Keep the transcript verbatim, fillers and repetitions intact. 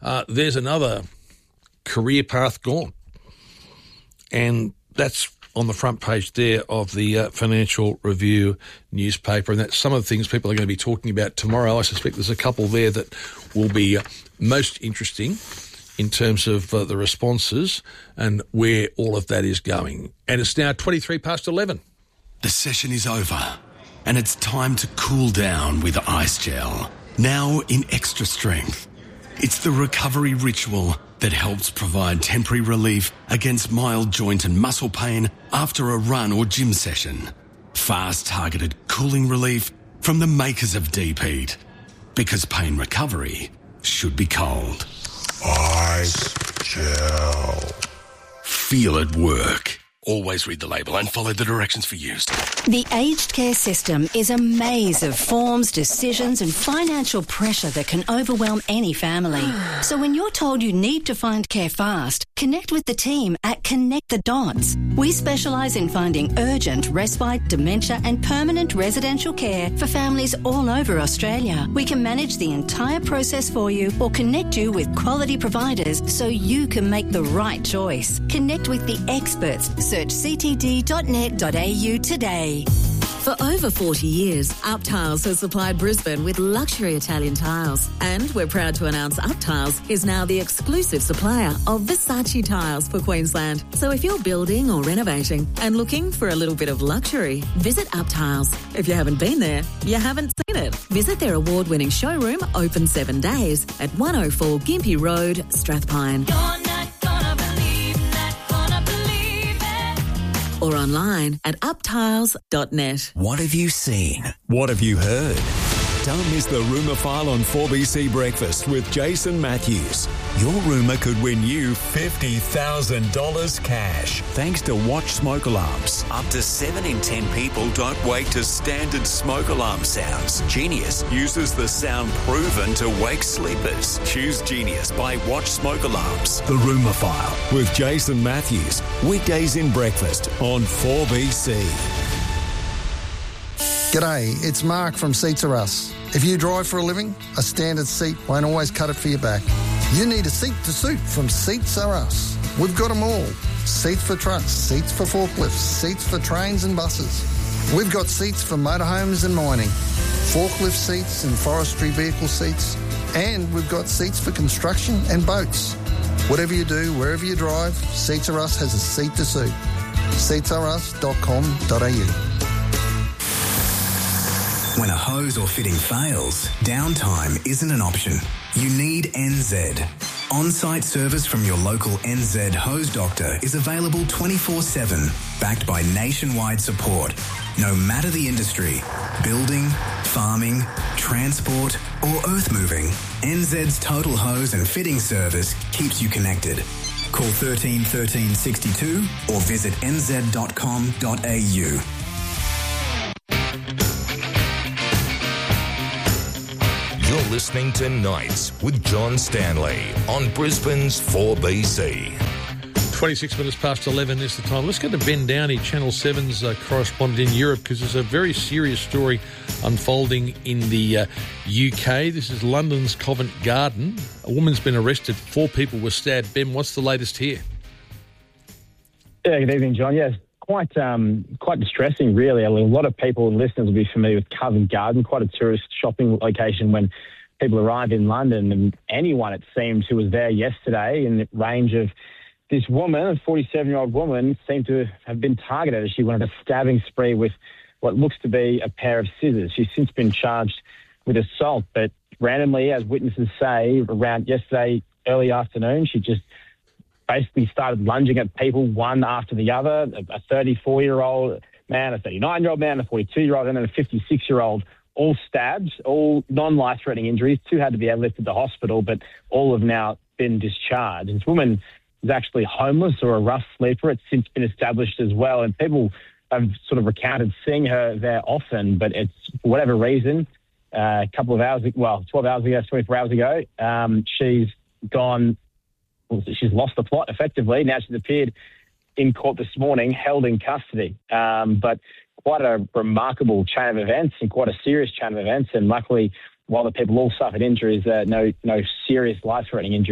uh, there's another career path gone. And that's on the front page there of the uh, Financial Review newspaper, and that's some of the things people are going to be talking about tomorrow. I suspect there's a couple there that will be uh, most interesting in terms of uh, the responses and where all of that is going. And it's now twenty-three past eleven. The session is over, and it's time to cool down with Ice Gel. Now in extra strength. It's the recovery ritual that helps provide temporary relief against mild joint and muscle pain after a run or gym session. Fast targeted cooling relief from the makers of Deep Heat. Because pain recovery should be cold. Ice Gel. Feel it work. Always read the label and follow the directions for use. The aged care system is a maze of forms, decisions and financial pressure that can overwhelm any family. So when you're told you need to find care fast, connect with the team at Connect the Dots. We specialise in finding urgent, respite, dementia and permanent residential care for families all over Australia. We can manage the entire process for you or connect you with quality providers so you can make the right choice. Connect with the experts. Search c t d dot net dot a u today. For over forty years, Up Tiles has supplied Brisbane with luxury Italian tiles. And we're proud to announce Up Tiles is now the exclusive supplier of Versace tiles for Queensland. So if you're building or renovating and looking for a little bit of luxury, visit Up Tiles. If you haven't been there, you haven't seen it. Visit their award-winning showroom, open seven days, at one oh four Gympie Road, Strathpine. Or online at uptiles dot net. What have you seen? What have you heard? Don't miss the Rumour File on four B C Breakfast with Jason Matthews. Your rumour could win you fifty thousand dollars cash. Thanks to Watch Smoke Alarms. Up to seven in ten people don't wake to standard smoke alarm sounds. Genius uses the sound proven to wake sleepers. Choose Genius by Watch Smoke Alarms. The Rumour File with Jason Matthews. Weekdays in breakfast on four B C. G'day, it's Mark from Seats Are Us. If you drive for a living, a standard seat won't always cut it for your back. You need a seat to suit from Seats Are Us. We've got them all. Seats for trucks, seats for forklifts, seats for trains and buses. We've got seats for motorhomes and mining, forklift seats and forestry vehicle seats, and we've got seats for construction and boats. Whatever you do, wherever you drive, Seats Are Us has a seat to suit. seats are us dot com dot a u. When a hose or fitting fails, downtime isn't an option. You need N Z. On-site service from your local N Z hose doctor is available twenty-four seven, backed by nationwide support. No matter the industry, building, farming, transport or earth moving, N Z's total hose and fitting service keeps you connected. Call thirteen thirteen sixty-two or visit n z dot com dot a u. You're listening to Nights with John Stanley on Brisbane's four B C. twenty-six minutes past eleven is the time. Let's go to Ben Downey, Channel seven's uh, correspondent in Europe, because there's a very serious story unfolding in the uh, U K. This is London's Covent Garden. A woman's been arrested. Four people were stabbed. Ben, what's the latest here? Yeah, good evening, John. Yes, quite um, quite distressing, really. I mean, a lot of people and listeners will be familiar with Covent Garden, quite a tourist shopping location when people arrive in London. And anyone, it seems, who was there yesterday in the range of this woman, a forty-seven-year-old woman, seemed to have been targeted as she went on a stabbing spree with what looks to be a pair of scissors. She's since been charged with assault, but randomly, as witnesses say, around yesterday early afternoon, she just basically started lunging at people one after the other, a thirty-four-year-old man, a thirty-nine-year-old man, a forty-two-year-old, and then a fifty-six-year-old, all stabs, all non-life-threatening injuries. Two had to be airlifted to the hospital, but all have now been discharged. This woman is actually homeless or a rough sleeper. It's since been established as well, and people have sort of recounted seeing her there often, but it's, for whatever reason, uh, a couple of hours, well, twelve hours ago, twenty-four hours ago, um, she's gone, well, she's lost the plot, effectively. Now she's appeared in court this morning, held in custody. Um, but quite a remarkable chain of events and quite a serious chain of events, and luckily, while the people all suffered injuries, uh, no, no serious life-threatening injuries.